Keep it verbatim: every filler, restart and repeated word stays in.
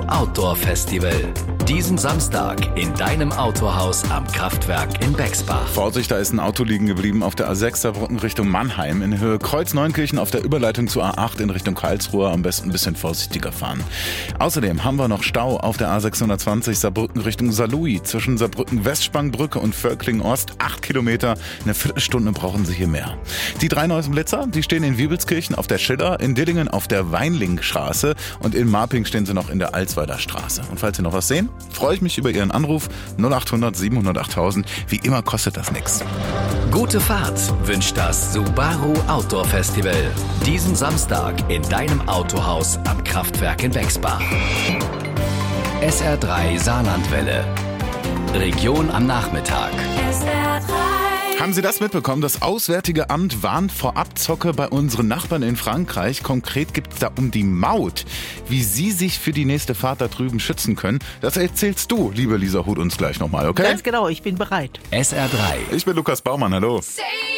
Outdoor Festival. Diesen Samstag in deinem Autohaus am Kraftwerk in Bexbach. Vorsicht, da ist ein Auto liegen geblieben auf der A sechs Saarbrücken Richtung Mannheim in Höhe Kreuz-Neunkirchen auf der Überleitung zur A acht in Richtung Karlsruhe. Am besten ein bisschen vorsichtiger fahren. Außerdem haben wir noch Stau auf der A sechshundertzwanzig Saarbrücken Richtung Saarlouis zwischen Saarbrücken-Westsprangbrücke und Völkling-Ost. Acht Kilometer, eine Viertelstunde brauchen Sie hier mehr. Die drei neuesten Blitzer, die stehen in Wiebelskirchen auf der Schiller, in Dillingen auf der Weinlingstraße und in Marping stehen sie noch in der Alsweiler Straße. Und falls Sie noch was sehen, freue ich mich über Ihren Anruf null acht hundert siebenhundert achttausend. Wie immer kostet das nichts. Gute Fahrt wünscht das Subaru Outdoor Festival. Diesen Samstag in deinem Autohaus am Kraftwerk in Bexbach. S R drei Saarlandwelle. Region am Nachmittag. S R drei. Haben Sie das mitbekommen? Das Auswärtige Amt warnt vor Abzocke bei unseren Nachbarn in Frankreich. Konkret geht es da um die Maut. Wie Sie sich für die nächste Fahrt da drüben schützen können, das erzählst du, liebe Lisa Huth, uns gleich nochmal, okay? Ganz genau, ich bin bereit. S R drei. Ich bin Lukas Baumann, hallo. Say